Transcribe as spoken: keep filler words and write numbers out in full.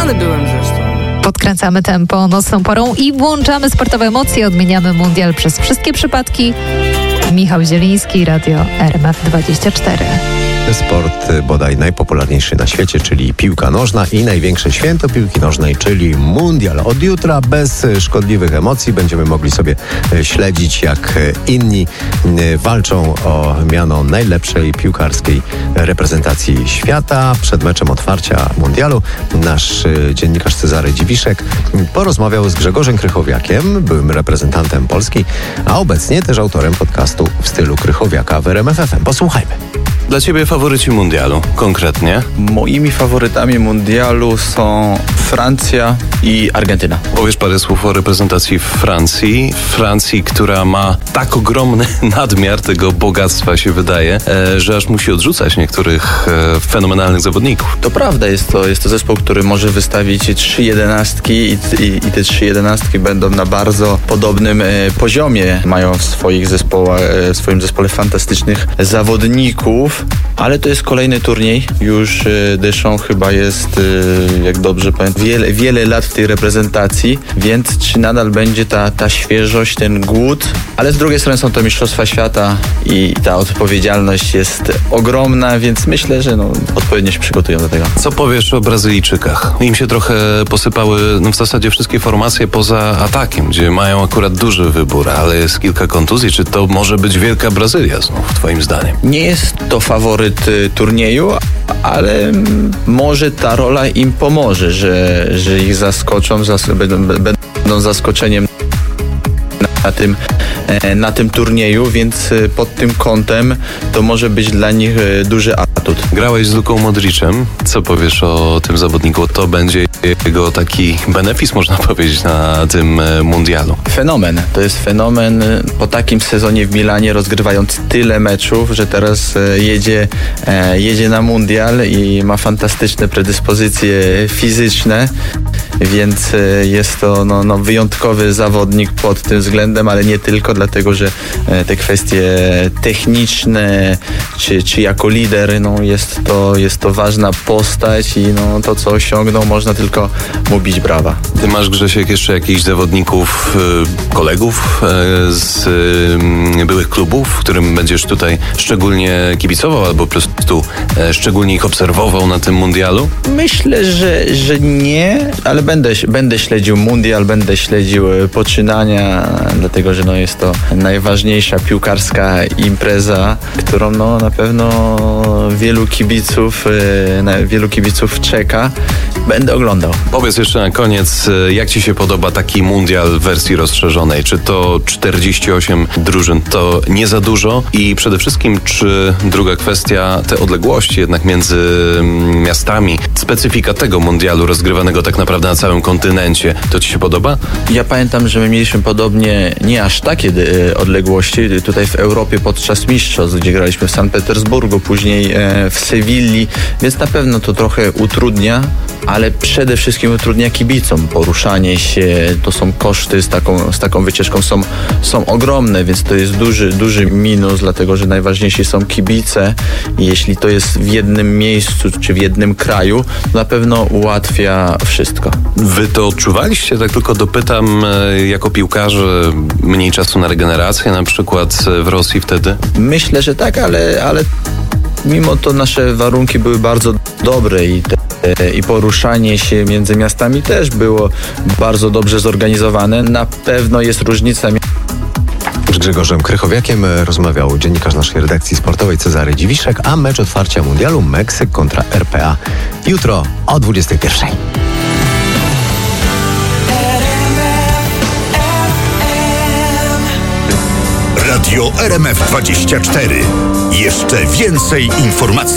Zaskoczony byłem zresztą. Podkręcamy tempo nocną porą i włączamy sportowe emocje. Odmieniamy mundial przez wszystkie przypadki. Michał Zieliński, Radio R M F dwadzieścia cztery. Sport bodaj najpopularniejszy na świecie, czyli piłka nożna i największe święto piłki nożnej, czyli mundial. Od jutra bez szkodliwych emocji będziemy mogli sobie śledzić, jak inni walczą o miano najlepszej piłkarskiej reprezentacji świata. Przed meczem otwarcia mundialu nasz dziennikarz Cezary Dziwiszek porozmawiał z Grzegorzem Krychowiakiem, byłym reprezentantem Polski, a obecnie też autorem podcastu w stylu Krychowiaka w R M F F M. Posłuchajmy. Dla Ciebie faworyci mundialu, konkretnie? Moimi faworytami mundialu są Francja i Argentyna. Powiesz parę słów o reprezentacji Francji. Francji, która ma tak ogromny nadmiar tego bogactwa, się wydaje, e, że aż musi odrzucać niektórych e, fenomenalnych zawodników. To prawda, jest to, jest to zespół, który może wystawić trzy jedenastki i, i, i te trzy jedenastki będą na bardzo podobnym e, poziomie. Mają w swoich zespołach, e, w swoim zespole fantastycznych zawodników. Ale to jest kolejny turniej. Już y, Deschamps chyba jest, y, jak dobrze pamiętam, wiele, wiele lat w tej reprezentacji, więc czy nadal będzie ta, ta świeżość, ten głód? Ale z drugiej strony są to mistrzostwa świata i ta odpowiedzialność jest ogromna, więc myślę, że no, odpowiednio się przygotują do tego. Co powiesz o Brazylijczykach? Im się trochę posypały no w zasadzie wszystkie formacje poza atakiem, gdzie mają akurat duży wybór, ale jest kilka kontuzji. Czy to może być wielka Brazylia znów, twoim zdaniem? Nie jest to faworyt y, turnieju, ale może ta rola im pomoże, że, że ich zaskoczą, zas- będą, będą zaskoczeniem na tym, na tym turnieju, więc pod tym kątem to może być dla nich duży atut. Grałeś z Luką Modricem. Co powiesz o tym zawodniku? To będzie jego taki benefis, można powiedzieć, na tym mundialu. Fenomen. To jest fenomen po takim sezonie w Milanie, rozgrywając tyle meczów, że teraz jedzie, jedzie na mundial i ma fantastyczne predyspozycje fizyczne, więc jest to no, no, wyjątkowy zawodnik pod tym względem, ale nie tylko, dlatego że te kwestie techniczne, czy, czy jako lider, no, jest, to, jest to ważna postać i no, to, co osiągnął, można tylko mu bić brawa. Ty masz, Grzesiek, jeszcze jakichś zawodników, kolegów z byłych klubów, którym będziesz tutaj szczególnie kibicował albo po prostu szczególnie ich obserwował na tym mundialu? Myślę, że, że nie, ale będę, będę śledził mundial, będę śledził poczynania, dlatego że no, jest to najważniejsza piłkarska impreza, którą no, na pewno wielu kibiców, na wielu kibiców czeka. Będę oglądał. Powiedz jeszcze na koniec, jak Ci się podoba taki mundial w wersji rozszerzonej? Czy to czterdzieści osiem drużyn to nie za dużo? I przede wszystkim, czy druga kwestia, te odległości jednak między miastami, specyfika tego mundialu rozgrywanego tak naprawdę na całym kontynencie, to Ci się podoba? Ja pamiętam, że my mieliśmy podobnie, nie aż takie odległości, tutaj w Europie podczas mistrzostw, gdzie graliśmy w Sankt Petersburgu, później w Sewilli, więc na pewno to trochę utrudnia, ale przede wszystkim utrudnia kibicom. Poruszanie się, to są koszty z taką, z taką wycieczką są, są ogromne, więc to jest duży, duży minus, dlatego że najważniejsi są kibice i jeśli to jest w jednym miejscu czy w jednym kraju, to na pewno ułatwia wszystko. Wy to odczuwaliście? Tak tylko dopytam, jako piłkarze, mniej czasu na regenerację na przykład w Rosji wtedy? Myślę, że tak, ale, ale mimo to nasze warunki były bardzo dobre i, te, i poruszanie się między miastami też było bardzo dobrze zorganizowane. Na pewno jest różnica. Z Grzegorzem Krychowiakiem rozmawiał dziennikarz naszej redakcji sportowej Cezary Dziwiszek, a mecz otwarcia mundialu Meksyk kontra R P A jutro o dwudziestej pierwszej. Radio R M F dwadzieścia cztery. Jeszcze więcej informacji.